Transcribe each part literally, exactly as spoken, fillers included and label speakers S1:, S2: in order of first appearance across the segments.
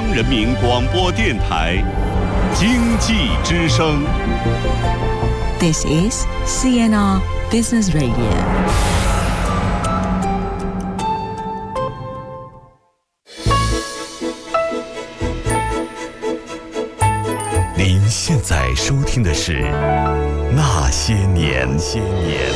S1: 人民广播电台经济之声。
S2: This is C N R Business Radio。
S1: 您现在收听的是《那些年》。些年。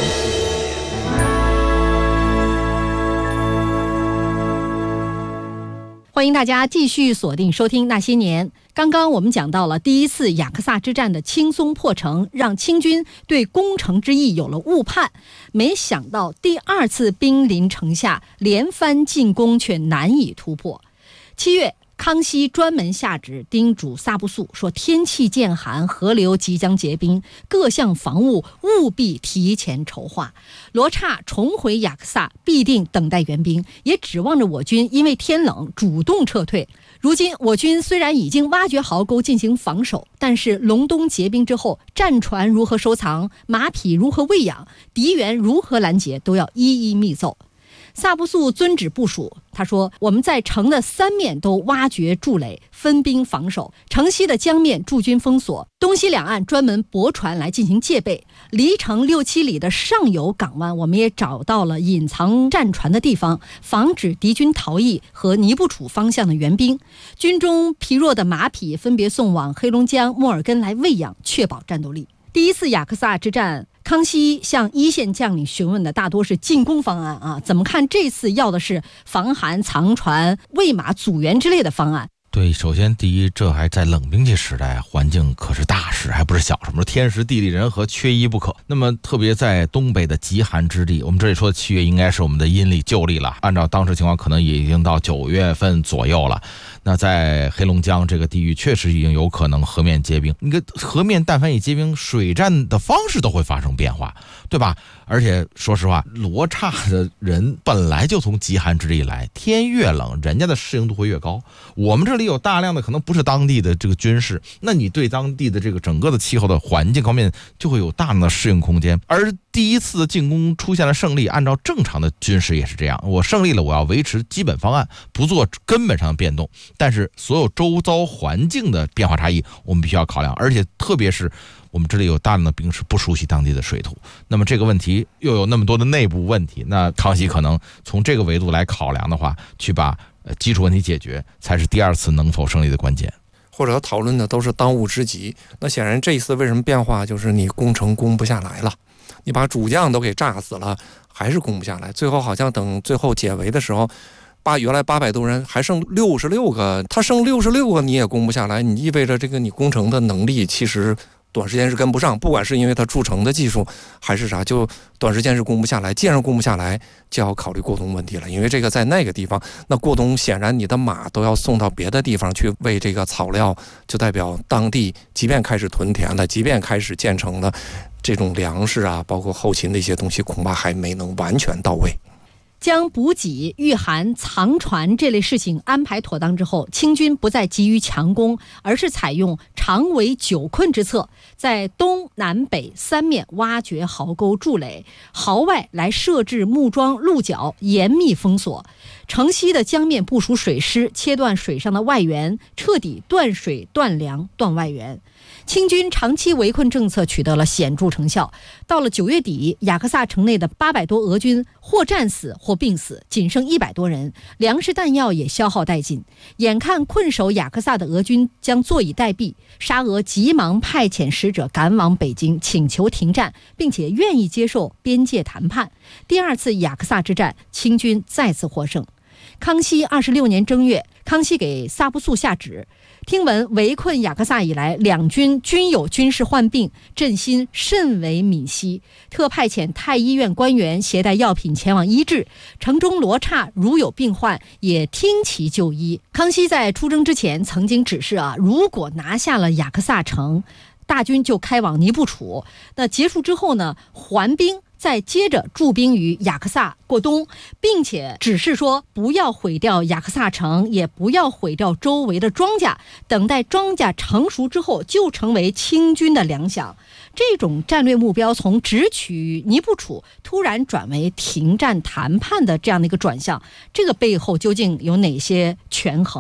S3: 欢迎大家继续锁定收听《那些年》。刚刚我们讲到了第一次雅克萨之战的轻松破城，让清军对攻城之意有了误判。没想到第二次兵临城下，连番进攻却难以突破。七月，康熙专门下旨叮嘱萨布素说，天气渐寒，河流即将结冰，各项防务务必提前筹划。罗刹重回雅克萨，必定等待援兵，也指望着我军因为天冷主动撤退。如今我军虽然已经挖掘壕沟进行防守，但是隆冬结冰之后，战船如何收藏，马匹如何喂养，敌援如何拦截，都要一一密奏。萨布素遵旨部署，他说，我们在城的三面都挖掘筑垒，分兵防守，城西的江面驻军封锁，东西两岸专门泊船来进行戒备。离城六七里的上游港湾，我们也找到了隐藏战船的地方，防止敌军逃逸和尼布楚方向的援兵。军中疲弱的马匹分别送往黑龙江、莫尔根来喂养，确保战斗力。第一次雅克萨之战，康熙向一线将领询问的大多是进攻方案啊，怎么看这次要的是防寒、藏船、喂马、阻援之类的方案？
S4: 对，首先第一，这还在冷兵器时代，环境可是大事，还不是小什么，天时地利人和缺一不可。那么特别在东北的极寒之地，我们这里说的七月应该是我们的阴历旧历了，按照当时情况可能也已经到九月份左右了。那在黑龙江这个地域确实已经有可能河面结冰，你看河面但凡一结冰，水战的方式都会发生变化，对吧？而且说实话，罗刹的人本来就从极寒之地来，天越冷，人家的适应度会越高。我们这里有大量的可能不是当地的这个军事，那你对当地的这个整个的气候的环境方面就会有大量的适应空间。而第一次的进攻出现了胜利，按照正常的军事也是这样，我胜利了，我要维持基本方案，不做根本上的变动，但是所有周遭环境的变化差异我们必须要考量，而且特别是我们这里有大量的兵士不熟悉当地的水土，那么这个问题又有那么多的内部问题，那康熙可能从这个维度来考量的话，去把基础问题解决，才是第二次能否胜利的关键。
S5: 或者讨论的都是当务之急。那显然这一次为什么变化，就是你攻城攻不下来了，你把主将都给炸死了，还是攻不下来。最后好像等最后解围的时候，八原来八百多人还剩六十六个，他剩六十六个你也攻不下来，你意味着这个你攻城的能力其实短时间是跟不上，不管是因为他筑城的技术还是啥，就短时间是攻不下来。既然攻不下来，就要考虑过冬问题了，因为这个在那个地方，那过冬显然你的马都要送到别的地方去喂这个草料，就代表当地即便开始屯田了，即便开始建成了，这种粮食啊，包括后勤的一些东西，恐怕还没能完全到位。
S3: 将补给、御寒、藏船这类事情安排妥当之后，清军不再急于强攻，而是采用长围久困之策，在东南北三面挖掘壕沟筑垒，壕外来设置木桩鹿角，严密封锁。城西的江面部署水师，切断水上的外援，彻底断水、断粮、断外援。清军长期围困政策取得了显著成效。到了九月底，雅克萨城内的八百多俄军或战死或病死，仅剩一百多人，粮食弹药也消耗殆尽。眼看困守雅克萨的俄军将坐以待毙，沙俄急忙派遣使者赶往北京，请求停战，并且愿意接受边界谈判。第二次雅克萨之战，清军再次获胜。康熙二十六年正月，康熙给萨布素下旨，听闻围困雅克萨以来，两军均有军事患病，朕心甚为悯惜，特派遣太医院官员携带药品前往医治，城中罗刹如有病患，也听其就医。康熙在出征之前曾经指示啊，如果拿下了雅克萨城，大军就开往尼布楚，那结束之后呢，还兵，再接着驻兵于雅克萨过冬，并且指示说不要毁掉雅克萨城，也不要毁掉周围的庄稼，等待庄稼成熟之后就成为清军的粮饷。这种战略目标从直取尼布楚突然转为停战谈判的这样的一个转向，这个背后究竟有哪些权衡？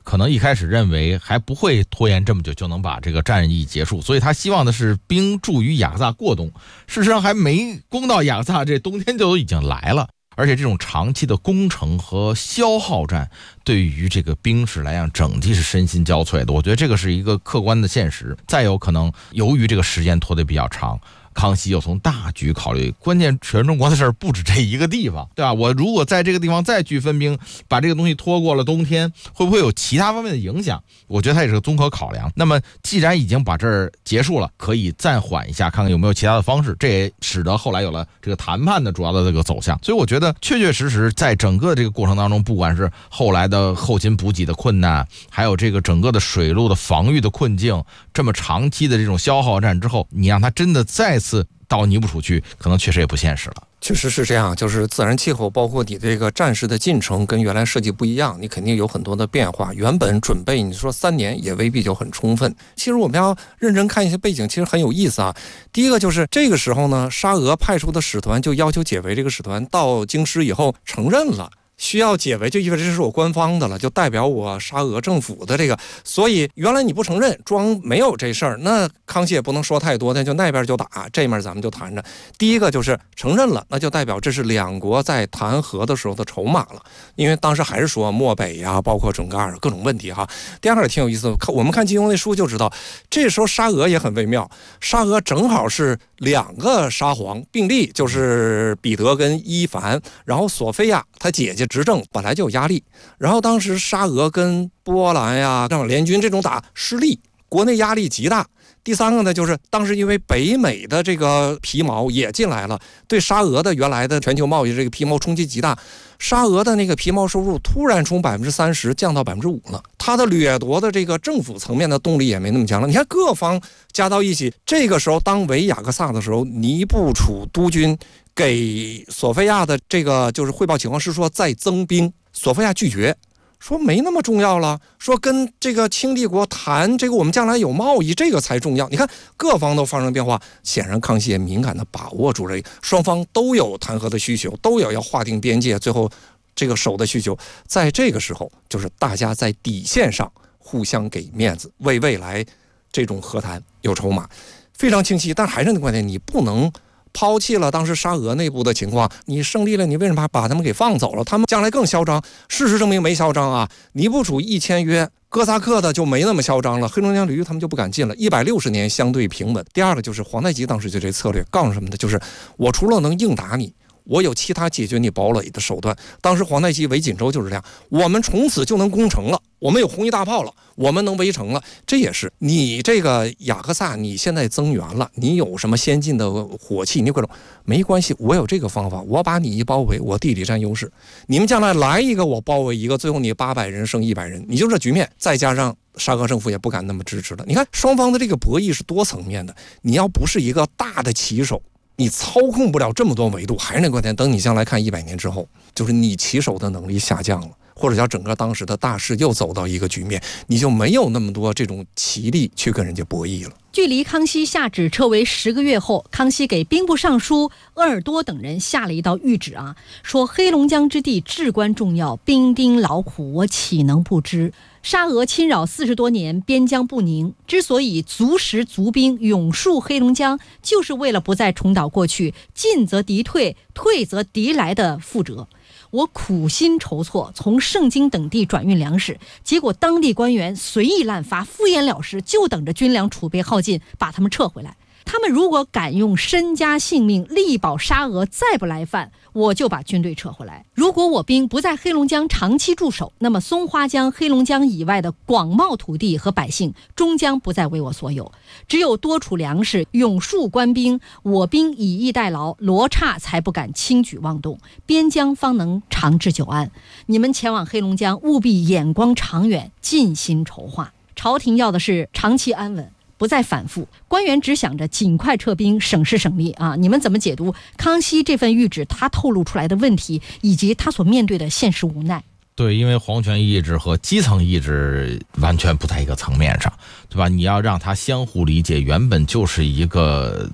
S4: 可能一开始认为还不会拖延这么久就能把这个战役结束，所以他希望的是兵驻于雅各萨过冬。事实上还没攻到雅各萨，这冬天就已经来了。而且这种长期的攻城和消耗战对于这个兵士来讲整体是身心交瘁的，我觉得这个是一个客观的现实。再有可能由于这个时间拖得比较长，康熙又从大局考虑，关键全中国的事儿不止这一个地方，对吧？我如果在这个地方再去分兵，把这个东西拖过了冬天，会不会有其他方面的影响？我觉得它也是个综合考量。那么既然已经把这儿结束了，可以暂缓一下，看看有没有其他的方式，这也使得后来有了这个谈判的主要的这个走向。所以我觉得确确实实在整个这个过程当中，不管是后来的后勤补给的困难，还有这个整个的水路的防御的困境，这么长期的这种消耗战之后，你让它真的再次到尼布楚去，可能确实也不现实了。
S5: 确实是这样，就是自然气候包括你这个战事的进程跟原来设计不一样，你肯定有很多的变化。原本准备你说三年也未必就很充分。其实我们要认真看一些背景，其实很有意思啊。第一个就是这个时候呢，沙俄派出的使团就要求解围，这个使团到京师以后承认了需要解围，就意味着这是我官方的了，就代表我沙俄政府的这个。所以原来你不承认，装没有这事儿，那康熙也不能说太多，那就那边就打，这面咱们就谈着。第一个就是承认了，那就代表这是两国在谈和的时候的筹码了，因为当时还是说漠北呀、啊，包括准噶尔各种问题哈。第二个也挺有意思的，我们看金庸那书就知道，这时候沙俄也很微妙，沙俄正好是两个沙皇并立，就是彼得跟伊凡，然后索菲亚他姐姐执政本来就有压力，然后当时沙俄跟波兰呀这种联军这种打失利，国内压力极大。第三个呢，就是当时因为北美的这个皮毛也进来了，对沙俄的原来的全球贸易这个皮毛冲击极大，沙俄的那个皮毛收入突然从百分之三十降到百分之五了，它的掠夺的这个政府层面的动力也没那么强了。你看各方加到一起，这个时候当围雅各萨的时候，尼布楚督军给索菲亚的这个就是汇报情况是说再增兵，索菲亚拒绝，说没那么重要了，说跟这个清帝国谈这个我们将来有贸易，这个才重要。你看各方都发生变化，显然康熙也敏感地把握住了，双方都有谈和的需求，都有要划定边界，最后这个守的需求。在这个时候，就是大家在底线上互相给面子，为未来这种和谈有筹码，非常清晰。但还是那观点，你不能抛弃了当时沙俄内部的情况，你胜利了，你为什么把他们给放走了？他们将来更嚣张。事实证明没嚣张啊！尼布楚一签约，哥萨克的就没那么嚣张了，黑龙江流域他们就不敢进了。一百六十年相对平稳。第二个就是皇太极当时就这策略，告诉什么的，就是我除了能硬打你，我有其他解决你堡垒的手段。当时皇太极围锦州就是这样，我们从此就能攻城了，我们有红衣大炮了，我们能围城了。这也是你这个雅各萨，你现在增援了，你有什么先进的火器，你各种没关系，我有这个方法，我把你一包围，我地理占优势，你们将来来一个我包围一个，最后你八百人胜一百人，你就这局面。再加上沙俄政府也不敢那么支持了。你看双方的这个博弈是多层面的，你要不是一个大的棋手，你操控不了这么多维度。还是那观点，等你将来看一百年之后，就是你棋手的能力下降了，或者叫整个当时的大势又走到一个局面，你就没有那么多这种棋力去跟人家博弈了。
S3: 距离康熙下旨撤围十个月后，康熙给兵部尚书鄂尔多等人下了一道谕旨啊，说黑龙江之地至关重要，兵丁劳苦，我岂能不知？沙俄侵扰四十多年，边疆不宁，之所以足食足兵永戍黑龙江，就是为了不再重蹈过去进则敌退，退则敌来的覆辙。我苦心筹措，从盛京等地转运粮食，结果当地官员随意滥发，敷衍了事，就等着军粮储备耗尽，把他们撤回来。他们如果敢用身家性命力保沙俄再不来犯，我就把军队撤回来。如果我兵不在黑龙江长期驻守，那么松花江、黑龙江以外的广袤土地和百姓终将不再为我所有。只有多储粮食，永戍官兵，我兵以逸待劳，罗刹才不敢轻举妄动，边疆方能长治久安。你们前往黑龙江，务必眼光长远，尽心筹划。朝廷要的是长期安稳，不再反复，官员只想着尽快撤兵，省时省力啊！你们怎么解读康熙这份谕旨他透露出来的问题，以及他所面对的现实无奈？
S4: 对，因为皇权意志和基层意志完全不在一个层面上，对吧？你要让它相互理解，原本就是一个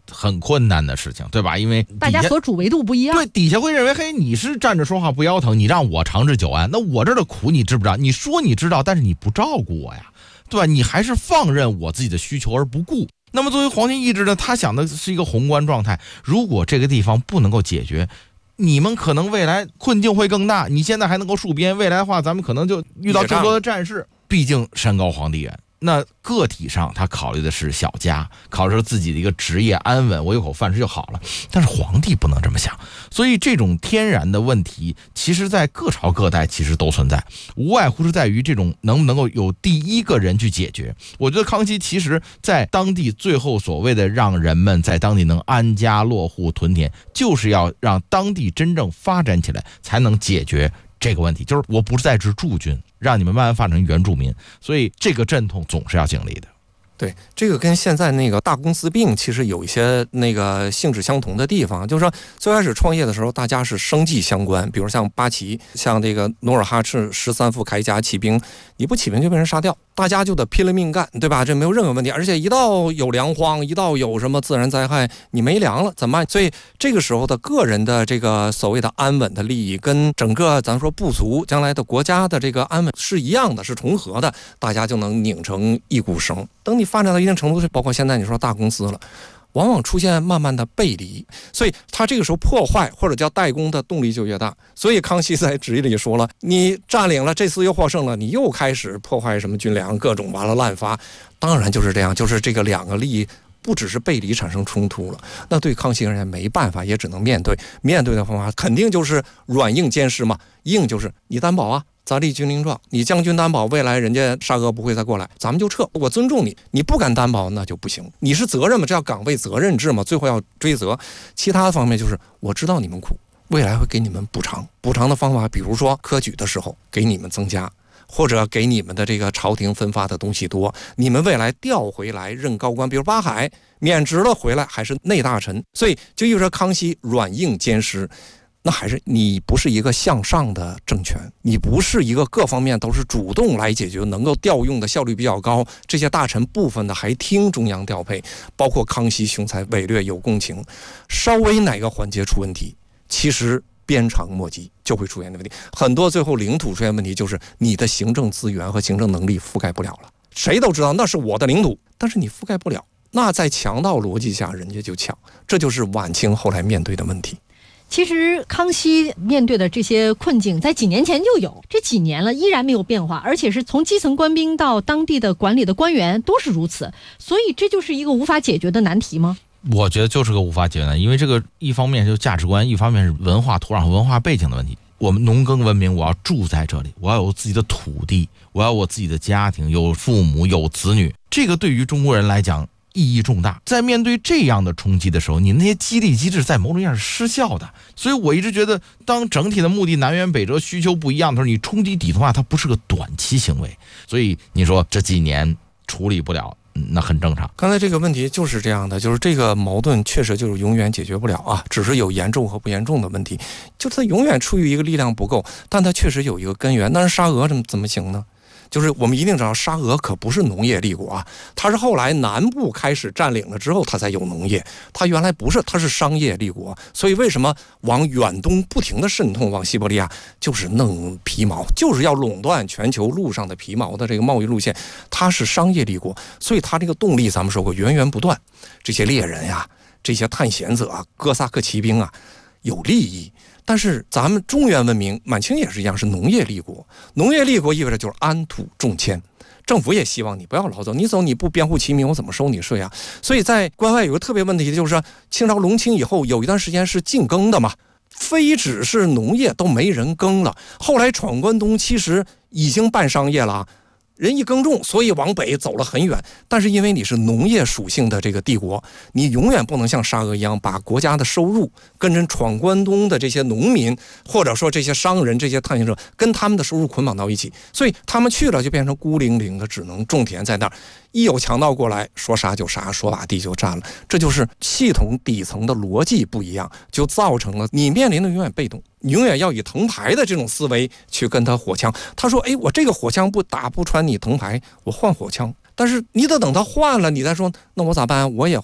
S4: 很困难的事情，对吧？因为
S3: 大家所处维度不一样，
S4: 对，底下会认为，嘿，你是站着说话不腰疼，你让我长治久安，那我这儿的苦你知不知道？你说你知道，但是你不照顾我呀，对吧？你还是放任我自己的需求而不顾。那么作为皇权意志呢，他想的是一个宏观状态，如果这个地方不能够解决，你们可能未来困境会更大。你现在还能够戍边，未来的话咱们可能就遇到更多的战事。毕竟山高皇帝远，那个体上他考虑的是小家，考虑自己的一个职业安稳，我有口饭吃就好了。但是皇帝不能这么想，所以这种天然的问题其实在各朝各代其实都存在，无外乎是在于这种能不能够有第一个人去解决。我觉得康熙其实在当地最后所谓的让人们在当地能安家落户屯田，就是要让当地真正发展起来，才能解决这个问题。就是我不是在职驻军，让你们慢慢发展成原住民，所以这个阵痛总是要经历的。
S5: 对，这个跟现在那个大公司病其实有一些那个性质相同的地方，就是说最开始创业的时候，大家是生计相关，比如像八旗，像这个努尔哈赤十三副铠甲起兵，你不起兵就被人杀掉，大家就得拼了命干，对吧？这没有任何问题，而且一到有粮荒，一到有什么自然灾害，你没粮了怎么办？所以这个时候的个人的这个所谓的安稳的利益，跟整个咱说部族将来的国家的这个安稳是一样的，是重合的，大家就能拧成一股绳。等你发展到一定程度，包括现在你说大公司了，往往出现慢慢的背离，所以他这个时候破坏或者叫代工的动力就越大。所以康熙在旨意里说了，你占领了，这次又获胜了，你又开始破坏什么军粮，各种完了滥发，当然就是这样，就是这个两个利益不只是背离产生冲突了，那对康熙而言没办法，也只能面对。面对的方法肯定就是软硬兼施嘛，硬就是你担保啊，咱立军令状，你将军担保未来人家沙俄不会再过来，咱们就撤，我尊重你。你不敢担保那就不行，你是责任嘛，这叫岗位责任制嘛，最后要追责。其他的方面就是我知道你们苦，未来会给你们补偿，补偿的方法比如说科举的时候给你们增加，或者给你们的这个朝廷分发的东西多，你们未来调回来任高官，比如八海免职了回来还是内大臣，所以就意味着康熙软硬兼施。那还是你不是一个向上的政权，你不是一个各方面都是主动来解决，能够调用的效率比较高，这些大臣部分的还听中央调配，包括康熙雄才伟略有共情，稍微哪个环节出问题，其实鞭长莫及就会出现的问题。很多最后领土出现问题，就是你的行政资源和行政能力覆盖不了了。谁都知道那是我的领土，但是你覆盖不了，那在强盗逻辑下人家就抢，这就是晚清后来面对的问题。
S3: 其实康熙面对的这些困境在几年前就有，这几年了依然没有变化，而且是从基层官兵到当地的管理的官员都是如此，所以这就是一个无法解决的难题吗？
S4: 我觉得就是个无法解决的，因为这个一方面就是价值观，一方面是文化土壤和文化背景的问题。我们农耕文明，我要住在这里，我要有自己的土地，我要有我自己的家庭，有父母有子女，这个对于中国人来讲意义重大。在面对这样的冲击的时候，你那些激励机制在某种意义上是失效的。所以我一直觉得，当整体的目的南辕北辙、需求不一样的时候，你冲击底层化，它不是个短期行为。所以你说这几年处理不了，那很正常。
S5: 刚才这个问题就是这样的，就是这个矛盾确实就是永远解决不了啊，只是有严重和不严重的问题，就是它永远处于一个力量不够，但它确实有一个根源。但是沙俄怎么怎么行呢？就是我们一定知道，沙俄可不是农业立国啊，它是后来南部开始占领了之后，它才有农业。它原来不是，它是商业立国。所以为什么往远东不停的渗透，往西伯利亚就是弄皮毛，就是要垄断全球路上的皮毛的这个贸易路线。它是商业立国，所以它这个动力咱们说过源源不断。这些猎人呀、啊，这些探险者啊，哥萨克骑兵啊，有利益。但是咱们中原文明，满清也是一样，是农业立国。农业立国意味着就是安土重迁，政府也希望你不要老走，你走你不编户齐民，我怎么收你税啊？所以在关外有个特别问题，就是说清朝隆庆以后有一段时间是禁耕的嘛，非只是农业都没人耕了。后来闯关东其实已经办商业了，人一耕种，所以往北走了很远。但是因为你是农业属性的这个帝国，你永远不能像沙俄一样把国家的收入跟着闯关东的这些农民，或者说这些商人、这些探险者跟他们的收入捆绑到一起，所以他们去了就变成孤零零的，只能种田在那儿。一有强盗过来，说杀就杀，说把地就占了。这就是系统底层的逻辑不一样，就造成了你面临的永远被动，你永远要以藤牌的这种思维去跟他火枪。他说：“哎，我这个火枪不打不穿你藤牌，我换火枪。但是你得等他换了，你再说，那我咋办？我也换。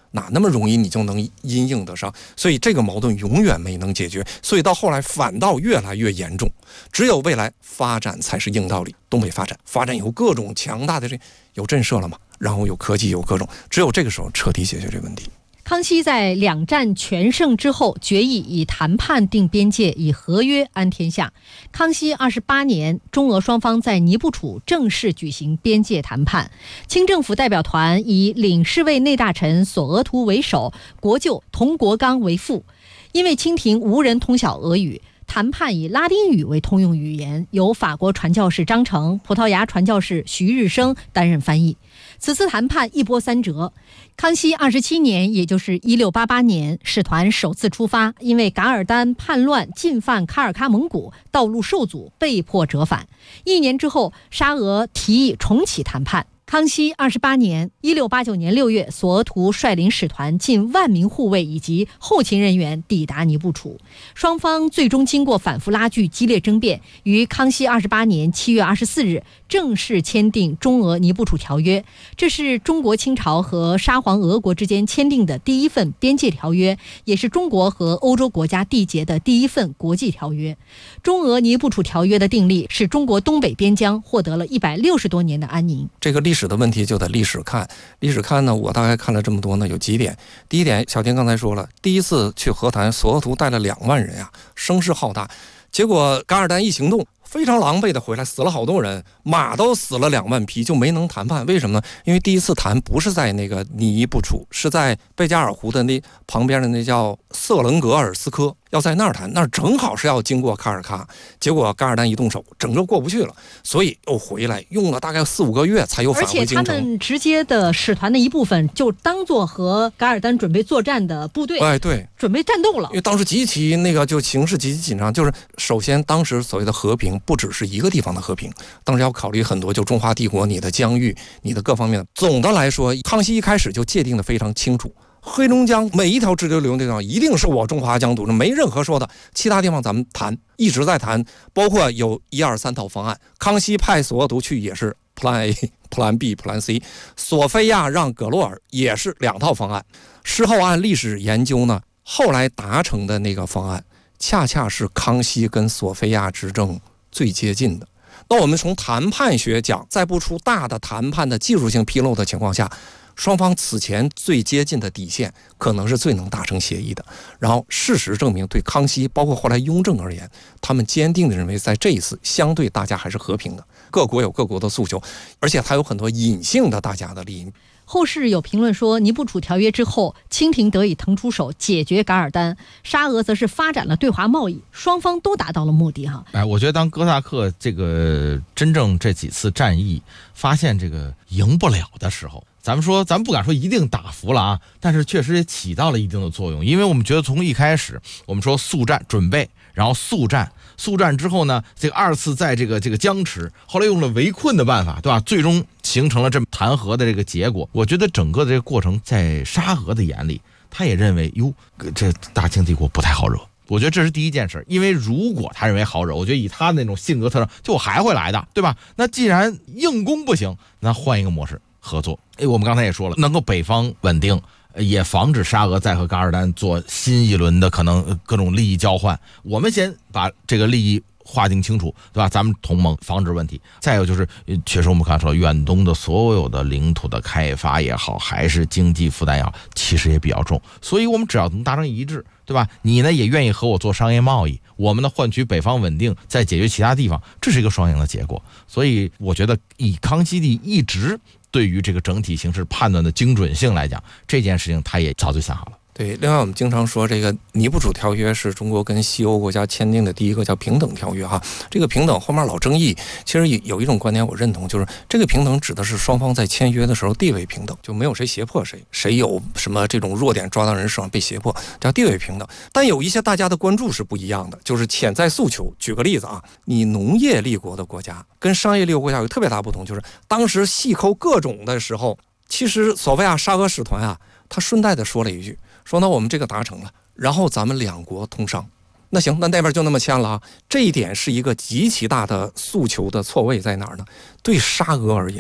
S5: 哪那么容易你就能因应得上？所以这个矛盾永远没能解决，所以到后来反倒越来越严重。只有未来发展才是硬道理。东北发展，发展有各种强大的这有震慑了嘛，然后有科技，有各种，只有这个时候彻底解决这个问题。
S3: 康熙在两战全胜之后，决议以谈判定边界，以合约安天下。康熙二十八年，中俄双方在尼布楚正式举行边界谈判。清政府代表团以领侍卫内大臣索额图为首，国舅佟国刚为副。因为清廷无人通晓俄语，谈判以拉丁语为通用语言，由法国传教士张成、葡萄牙传教士徐日升担任翻译。此次谈判一波三折。康熙二十七年，也就是一六八八年，使团首次出发，因为噶尔丹叛乱进犯喀尔喀蒙古，道路受阻，被迫折返。一年之后，沙俄提议重启谈判。康熙二十八年，一六八九年六月，索额图率领使团近万名护卫以及后勤人员抵达尼布楚。双方最终经过反复拉锯、激烈争辩，于康熙二十八年七月二十四日正式签订中俄尼布楚条约。这是中国清朝和沙皇俄国之间签订的第一份边界条约，也是中国和欧洲国家缔结的第一份国际条约。中俄尼布楚条约的订立，使中国东北边疆获得了一百六十多年的安宁。
S5: 这个历史的问题就得历史看，历史看呢，我大概看了这么多呢，有几点。第一点，小田刚才说了，第一次去和谈，索额图带了两万人啊，声势浩大，结果噶尔丹一行动，非常狼狈的回来，死了好多人，马都死了两万匹，就没能谈判。为什么呢？因为第一次谈不是在那个尼布楚，是在贝加尔湖的那旁边的那叫瑟伦格尔斯科，要在那儿谈，那儿正好是要经过喀尔喀，结果噶尔丹一动手，整个过不去了，所以又回来，用了大概四五个月才又返回京城。
S3: 而且他们直接的使团的一部分就当做和噶尔丹准备作战的部队，
S5: 哎，对，
S3: 准备战斗了。
S5: 因为当时极其那个就形势极其紧张，就是首先当时所谓的和平不只是一个地方的和平，当时要考虑很多，就中华帝国你的疆域，你的各方面。总的来说，康熙一开始就界定的非常清楚。黑龙江每一条支流流那地方一定是我中华疆土，没任何说的。其他地方咱们谈，一直在谈，包括有一二三套方案。康熙派索额图去也是 Plan A、Plan B、Plan C。索菲亚让葛洛尔也是两套方案。事后按历史研究呢，后来达成的那个方案，恰恰是康熙跟索菲亚执政最接近的。那我们从谈判学讲，在不出大的谈判的技术性纰漏的情况下，双方此前最接近的底线，可能是最能达成协议的。然后事实证明，对康熙包括后来雍正而言，他们坚定地认为，在这一次相对大家还是和平的，各国有各国的诉求，而且还有很多隐性的大家的利益。
S3: 后世有评论说，尼布楚条约之后，清廷得以腾出手解决噶尔丹，沙俄则是发展了对华贸易，双方都达到了目的哈。
S4: 哎，我觉得当哥萨克这个真正这几次战役发现这个赢不了的时候，咱们说，咱不敢说一定打服了啊，但是确实也起到了一定的作用，因为我们觉得从一开始，我们说速战准备，然后速战。速战之后呢，这个二次在这个这个僵持，后来用了围困的办法，对吧？最终形成了这么谈和的这个结果。我觉得整个的这个过程，在沙俄的眼里，他也认为，哟，这大清帝国不太好惹。我觉得这是第一件事，因为如果他认为好惹，我觉得以他那种性格特征，就我还会来的，对吧？那既然硬攻不行，那换一个模式合作。哎，我们刚才也说了，能够北方稳定。也防止沙俄再和噶尔丹做新一轮的可能各种利益交换，我们先把这个利益划定清楚，对吧？咱们同盟防止问题。再有就是，确实我们看说，远东的所有的领土的开发也好，还是经济负担也好，其实也比较重。所以我们只要能达成一致，对吧？你呢也愿意和我做商业贸易，我们呢换取北方稳定，再解决其他地方，这是一个双赢的结果。所以我觉得，以康熙帝一直对于这个整体形势判断的精准性来讲，这件事情他也早就想好了。
S5: 对，另外我们经常说，这个尼布楚条约是中国跟西欧国家签订的第一个叫平等条约哈。这个平等后面老争议，其实有一种观点我认同，就是这个平等指的是双方在签约的时候地位平等，就没有谁胁迫谁，谁有什么这种弱点抓到人手上被胁迫，叫地位平等。但有一些大家的关注是不一样的，就是潜在诉求。举个例子啊，你农业立国的国家跟商业立国国家有特别大不同，就是当时细抠各种的时候，其实索菲亚沙俄使团啊，他顺带的说了一句，说那我们这个达成了，然后咱们两国通商。那行，那那边就那么签了啊。这一点是一个极其大的诉求的错位在哪儿呢？对沙俄而言，这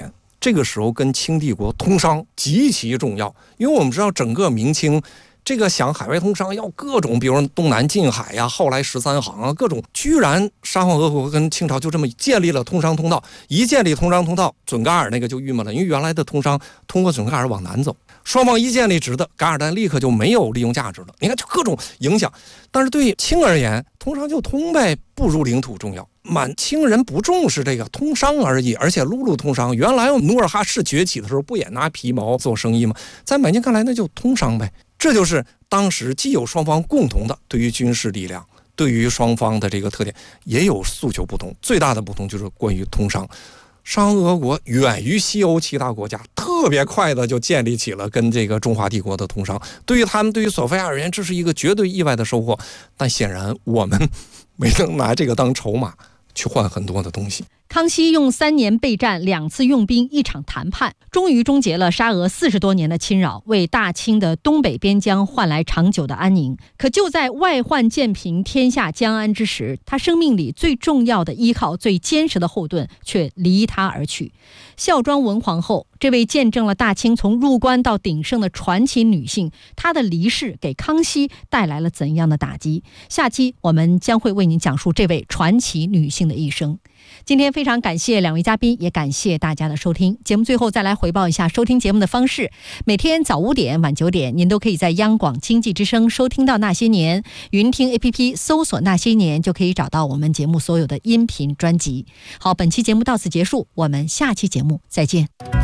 S5: 这个时候跟清帝国通商极其重要，因为我们知道整个明清这个想海外通商要各种，比如东南近海呀，后来十三行啊，各种，居然沙皇俄国跟清朝就这么建立了通商通道。一建立通商通道，准噶尔那个就郁闷了，因为原来的通商通过准噶尔往南走，双方一建立直的，噶尔丹立刻就没有利用价值了。你看，就各种影响。但是对清而言，通商就通呗，不如领土重要。满清人不重视这个通商而已，而且陆路通商。原来努尔哈赤崛起的时候，不也拿皮毛做生意吗？在满清看来，那就通商呗。这就是当时既有双方共同的对于军事力量，对于双方的这个特点，也有诉求不同。最大的不同就是关于通商。沙皇俄国远于西欧其他国家，特别快的就建立起了跟这个中华帝国的通商。对于他们，对于索菲亚而言，这是一个绝对意外的收获。但显然我们没能拿这个当筹码去换很多的东西。
S3: 康熙用三年备战，两次用兵，一场谈判，终于终结了沙俄四十多年的侵扰，为大清的东北边疆换来长久的安宁。可就在外患渐平，天下将安之时，他生命里最重要的依靠、最坚实的后盾却离他而去。孝庄文皇后，这位见证了大清从入关到鼎盛的传奇女性，她的离世给康熙带来了怎样的打击？下期我们将会为您讲述这位传奇女性的一生。今天非常感谢两位嘉宾，也感谢大家的收听。节目最后再来回报一下收听节目的方式：每天早五点、晚九点，您都可以在央广经济之声收听到《那些年》，云听 A P P 搜索《那些年》就可以找到我们节目所有的音频专辑。好，本期节目到此结束，我们下期节目再见。